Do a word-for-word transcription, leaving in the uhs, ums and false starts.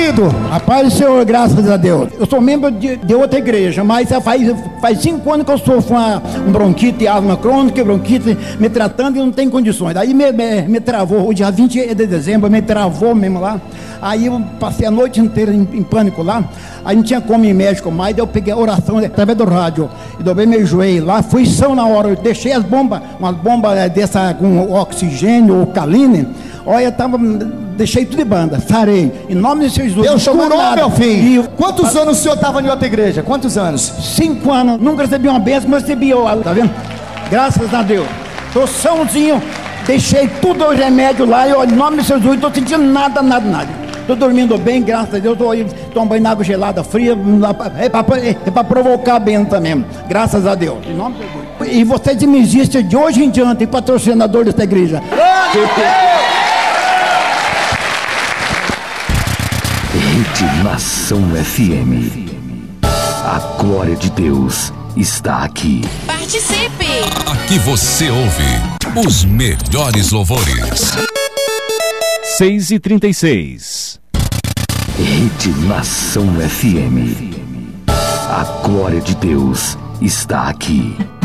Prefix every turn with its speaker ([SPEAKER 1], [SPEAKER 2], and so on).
[SPEAKER 1] querido?
[SPEAKER 2] Rapaz, Senhor, graças a Deus. Eu sou membro de, de outra igreja, mas faz, faz cinco anos que eu sofro uma, um bronquite, asma crônica, bronquite, me tratando e não tem condições. Aí me, me, me travou, o dia vinte de dezembro, me travou mesmo lá. Aí eu passei a noite inteira em, em pânico lá. Aí não tinha como ir médico mais, daí eu peguei a oração através do rádio e dobrei meu joelho lá, fui são na hora, eu deixei as bombas, umas bombas dessa com oxigênio ou caline. Olha, eu tava, deixei tudo de banda, sarei. Em nome de Jesus.
[SPEAKER 1] Deus curou, meu filho.
[SPEAKER 2] E,
[SPEAKER 1] Quantos a... anos o senhor estava em outra igreja? Quantos anos?
[SPEAKER 2] Cinco anos. Nunca recebi uma bênção, mas recebi, tá vendo? Graças a Deus. Tô sãozinho, deixei tudo o remédio lá e, ó, em nome de Jesus, não tô sentindo nada, nada, nada. Tô dormindo bem, graças a Deus. Tô tomando banho na água gelada, fria, é para é pra provocar bem também. Graças a Deus. Em nome de Jesus. E vocês me existem de hoje em diante, patrocinador dessa igreja.
[SPEAKER 3] Rede Nação F M. A glória de Deus está aqui.
[SPEAKER 4] Participe!
[SPEAKER 5] Aqui você ouve os melhores louvores.
[SPEAKER 6] seis e trinta e seis.
[SPEAKER 3] Rede Nação F M. A glória de Deus está aqui.